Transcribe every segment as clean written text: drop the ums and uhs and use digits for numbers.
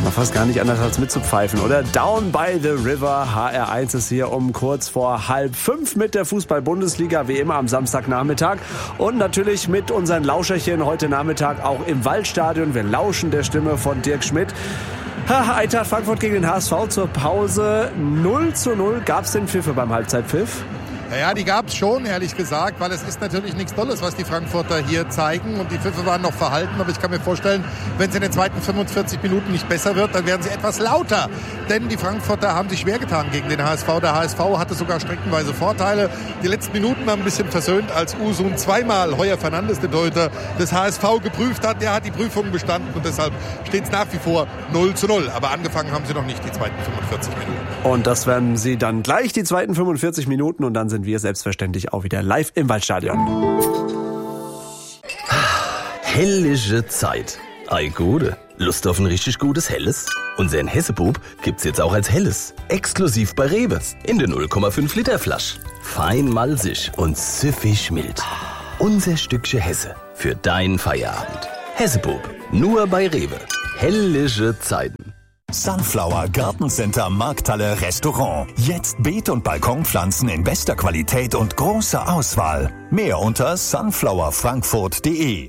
Kann man fast gar nicht anders als mitzupfeifen, oder? Down by the River, HR1 ist hier um kurz vor 4:30 mit der Fußball-Bundesliga, wie immer am Samstagnachmittag. Und natürlich mit unseren Lauscherchen heute Nachmittag auch im Waldstadion. Wir lauschen der Stimme von Dirk Schmidt. Eintracht Frankfurt gegen den HSV zur Pause 0:0. Gab es den Pfiffe beim Halbzeitpfiff? Ja, die gab es schon, ehrlich gesagt, weil es ist natürlich nichts Tolles, was die Frankfurter hier zeigen. Und die Pfiffe waren noch verhalten, aber ich kann mir vorstellen, wenn es in den zweiten 45 Minuten nicht besser wird, dann werden sie etwas lauter. Denn die Frankfurter haben sich schwer getan gegen den HSV. Der HSV hatte sogar streckenweise Vorteile. Die letzten Minuten haben ein bisschen versöhnt, als Usun zweimal Heuer Fernandes, den Torhüter des HSV, geprüft hat. Der hat die Prüfung bestanden und deshalb steht es nach wie vor 0:0. Aber angefangen haben sie noch nicht, die zweiten 45 Minuten. Und das werden sie dann gleich, die zweiten 45 Minuten. Und dann sind wir selbstverständlich auch wieder live im Waldstadion. Hellische Zeit. Ei Gute. Lust auf ein richtig gutes Helles? Unseren Hessebub gibt's jetzt auch als Helles. Exklusiv bei Rewe. In der 0,5 Liter Flasche. Fein malzig und süffig mild. Unser Stückchen Hesse für deinen Feierabend. Hessebub. Nur bei Rewe. Hellische Zeiten. Sunflower Gartencenter Markthalle Restaurant. Jetzt Beet- und Balkonpflanzen in bester Qualität und großer Auswahl. Mehr unter sunflowerfrankfurt.de.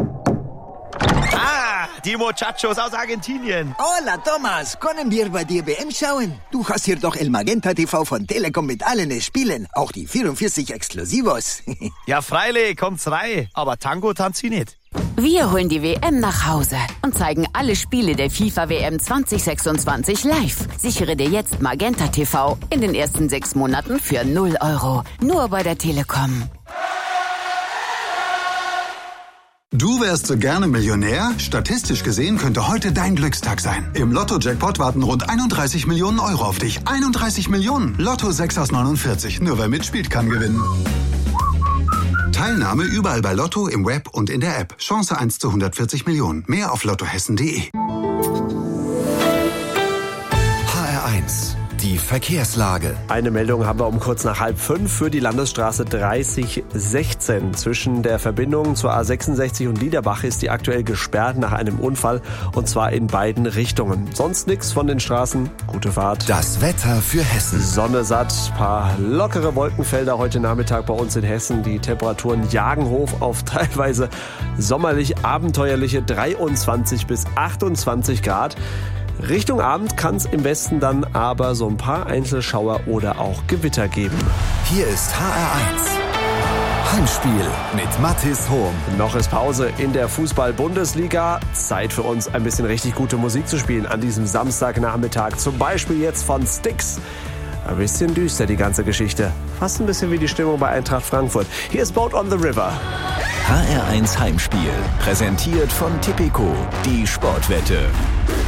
Die Muchachos aus Argentinien. Hola, Thomas. Können wir bei dir WM schauen? Du hast hier doch El Magenta TV von Telekom mit allen Spielen. Auch die 44 Exklusivos. Ja, freilich, kommt's rein. Aber Tango tanzt sie nicht. Wir holen die WM nach Hause und zeigen alle Spiele der FIFA-WM 2026 live. Sichere dir jetzt Magenta TV in den ersten 6 Monaten für 0 €. Nur bei der Telekom. Du wärst so gerne Millionär? Statistisch gesehen könnte heute dein Glückstag sein. Im Lotto-Jackpot warten rund 31 Millionen € auf dich. 31 Millionen! Lotto 6 aus 49. Nur wer mitspielt, kann gewinnen. Teilnahme überall bei Lotto, im Web und in der App. Chance 1 zu 140 Millionen. Mehr auf lottohessen.de. HR1, die Verkehrslage. Eine Meldung haben wir um kurz nach 4:30 für die Landesstraße 3016. Zwischen der Verbindung zur A66 und Liederbach ist die aktuell gesperrt nach einem Unfall, und zwar in beiden Richtungen. Sonst nichts von den Straßen. Gute Fahrt. Das Wetter für Hessen. Sonne satt, paar lockere Wolkenfelder heute Nachmittag bei uns in Hessen. Die Temperaturen jagen hoch auf teilweise sommerlich abenteuerliche 23 bis 28 Grad. Richtung Abend kann es im Westen dann aber so ein paar Einzelschauer oder auch Gewitter geben. Hier ist HR1. Heimspiel mit Mathis Hohm. Noch ist Pause in der Fußball-Bundesliga. Zeit für uns, ein bisschen richtig gute Musik zu spielen an diesem Samstagnachmittag. Zum Beispiel jetzt von Styx. Ein bisschen düster die ganze Geschichte. Fast ein bisschen wie die Stimmung bei Eintracht Frankfurt. Hier ist Boat on the River. HR1 Heimspiel. Präsentiert von Tipico. Die Sportwette.